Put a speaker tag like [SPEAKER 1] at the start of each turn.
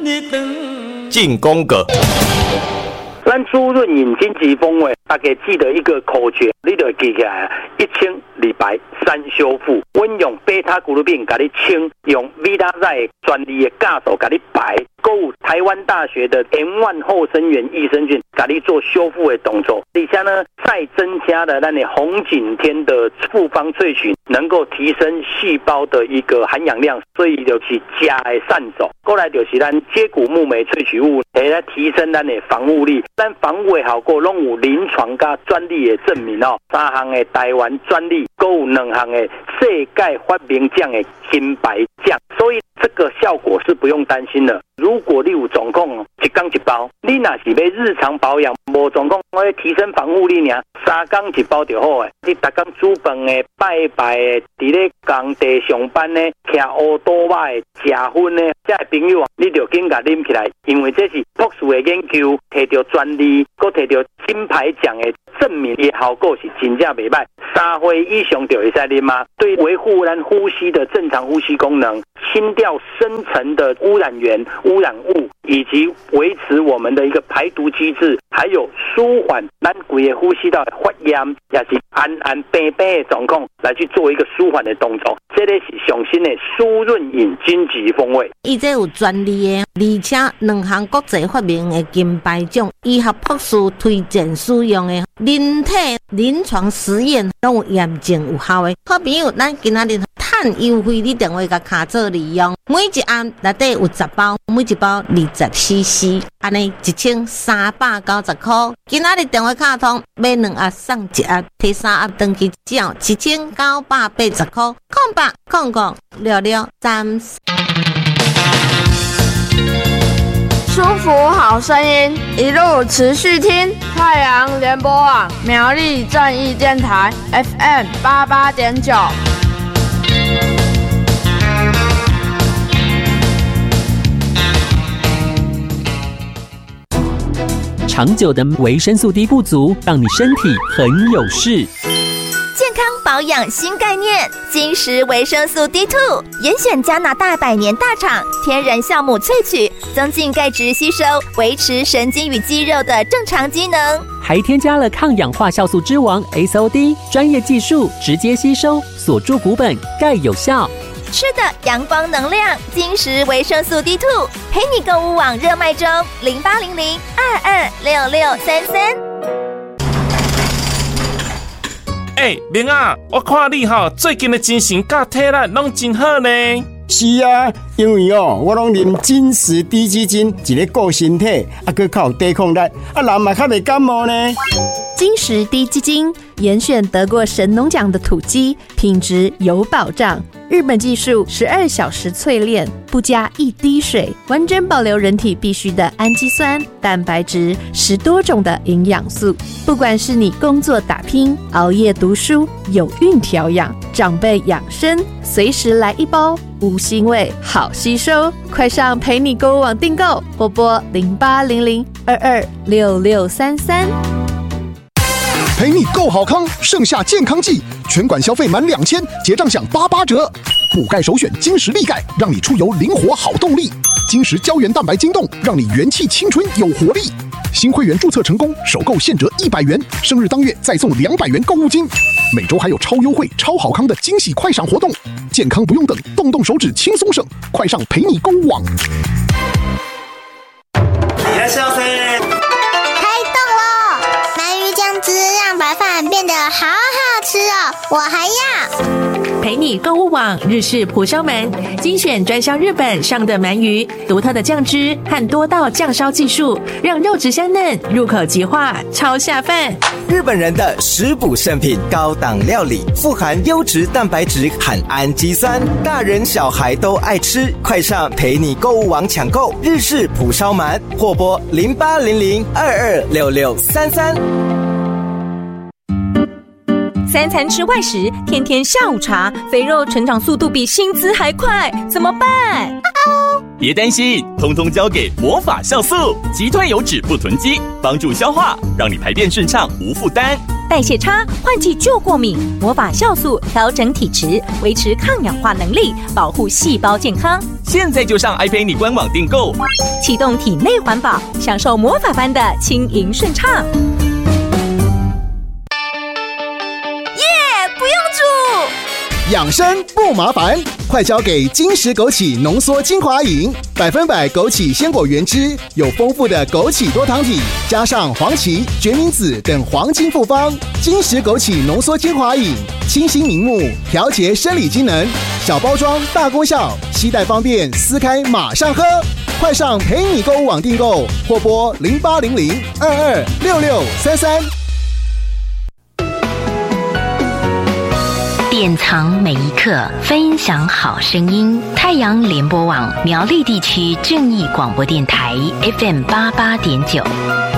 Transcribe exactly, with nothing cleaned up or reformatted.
[SPEAKER 1] 进攻个。
[SPEAKER 2] 咱滋润饮金棘风味，大家记得一个口诀，你就记起来：一清理白，三修复。阮用贝塔骨鲁病给你清，用 Vita 在专利的架手给你白。购有台湾大学的 M 一 后生源益生菌，给你做修复的动作。底下呢，再增加了咱的红景天的复方萃取，能够提升细胞的一个含氧量，所以就是加的散走。过来就是咱接骨木莓萃取物，会来提升咱的防护力。咱防护的效果，拢有临床加专利的证明哦。三项的台湾专利，还有两项的世界发明奖的金牌奖，所以这个效果是不用担心的。如果你有状况，一天一包，你若是要日常保养，无状况，我要提升防护力呢，三天一包就好诶。你逐天煮饭诶、拜拜诶、伫咧工地上班诶、骑乌多巴诶、食薰诶，这些朋友啊，你就紧甲啉起来，因为这是博士的研究，摕到专利，佮摕到金牌奖的证明，伊效果是真正袂歹。三岁以上就会使啉嘛，对维护咱呼吸的正常呼吸功能、心跳深层的污染源、污染物，以及维持我们的一个排毒机制，还有舒缓咱规个呼吸道的发炎，也是安安病病的状况，来去做一个舒缓的动作。这个是上新的舒润饮金棘风味。
[SPEAKER 3] 伊这有专利的，而且两项国际发明的金牌奖，医学博士推荐使用的，人体临床实验拢有验证有效的。好朋友，咱今仔日趁优惠，你电话甲卡做利用，每一案内底有十包，每一包二十 C C， 安尼一千三百九十块。今仔日电话卡通买两盒送一盒，摕三盒登去只要一千九百八十块。空白空空六六三。
[SPEAKER 4] 舒服好声音，一路持续听太阳联播网苗栗正义电台 F M 八八点九。
[SPEAKER 5] 长久的维生素 D 不足，让你身体很有事。
[SPEAKER 6] 健康保养新概念，金石维生素 D 二 严选加拿大百年大厂天然酵母萃取，增进钙质吸收，维持神经与肌肉的正常机能，
[SPEAKER 5] 还添加了抗氧化酵素之王 S O D， 专业技术直接吸收，锁住骨本，钙有效。
[SPEAKER 6] 吃的阳光能量，金石维生素 D 二 陪你购物网热卖中，零八零零二二六六三三。
[SPEAKER 7] 哎、欸，明啊，我看你哈最近的精神甲体力拢真好呢。
[SPEAKER 8] 是啊，因为哦，我拢啉金石低基金，一个顾身体，啊，佮较有抵抗力，啊，人嘛较袂感冒呢。
[SPEAKER 9] 金石低基金严选得过神农奖的土鸡，品质有保障。日本技术十二小时淬炼，不加一滴水，完整保留人体必需的氨基酸、蛋白质，十多种的营养素。不管是你工作打拼、熬夜读书、有孕调养、长辈养生，随时来一包，无腥味，好吸收。快上陪你购物网订购，或拨零八零零二二六六三三。
[SPEAKER 10] 陪你够好康，盛夏健康季，全馆消费满两千，结账享八八折。补钙首选金石力钙，让你出游灵活好动力。金石胶原蛋白晶冻，让你元气青春有活力。新会员注册成功，首购现折一百元，生日当月再送两百元购物金。每周还有超优惠、超好康的惊喜快闪活动，健康不用等，动动手指轻松省，快上陪你购物网。
[SPEAKER 11] いらっしゃいませ。
[SPEAKER 12] 开动喽！鳗鱼酱汁让白饭变得好好吃哦，我还要。
[SPEAKER 13] 陪你购物网日式蒲烧鳗，精选专销日本上的鳗鱼，独特的酱汁和多道酱烧技术，让肉质香嫩，入口即化，超下饭。
[SPEAKER 14] 日本人的食补圣品，高档料理，富含优质蛋白质和氨基酸，大人小孩都爱吃。快上陪你购物网抢购日式蒲烧鳗，或拨零八零零二二六六三三。
[SPEAKER 15] 三餐吃外食，天天下午茶，肥肉成长速度比薪资还快，怎么办？
[SPEAKER 1] 别担心，通通交给魔法酵素，击退油脂不囤积，帮助消化，让你排便顺畅无负担。
[SPEAKER 15] 代谢差、换季就过敏，魔法酵素调整体质，维持抗氧化能力，保护细胞健康。
[SPEAKER 1] 现在就上 iPay 官网订购，
[SPEAKER 15] 启动体内环保，享受魔法般的轻盈顺畅。
[SPEAKER 6] 耶，不用煮。
[SPEAKER 10] 养生不麻烦，快交给金石枸杞浓缩精华饮，百分百枸杞鲜果原汁，有丰富的枸杞多糖体，加上黄芪、决明子等黄金复方。金石枸杞浓缩精华饮，清新明目，调节生理机能，小包装大功效，携带方便，撕开马上喝。快上陪你购物网订购，或拨零八零零二二六六三三。
[SPEAKER 16] 典藏每一刻，分享好声音。太阳联播网苗栗地区正义广播电台 F M 八八点九。